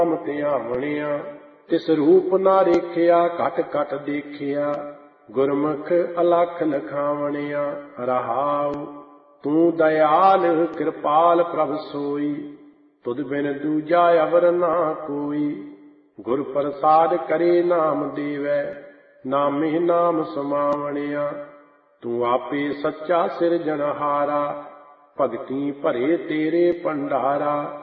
ਧਿਆਵਣਿਆ ਤਿਸ ਰੂਪ ਨਾ ਰੇਖਿਆ ਘਟ ਘਟ ਦੇਖਿਆ ਗੁਰਮੁਖ ਅਲਖ ਲਖਾਵਣਿਆ ਰਹਾਉ। ਤੂੰ ਦਇਆਲ ਕਿਰਪਾਲ ਪ੍ਰਭ ਸੋਈ ਤੁਧ ਬਿਨ ਦੂਜਾ ਅਵਰ ਨਾ ਕੋਈ। ਗੁਰ ਪ੍ਰਸਾਦ ਕਰੇ ਨਾਮ ਦੇਵੈ ਨਾਮੇ ਨਾਮ ਸਮਾਵਣਿਆ। ਤੂੰ ਆਪੇ ਸੱਚਾ ਸਿਰਜਣਹਾਰਾ ਭਗਤੀ ਭਰੇ ਤੇਰੇ ਭੰਡਾਰਾ।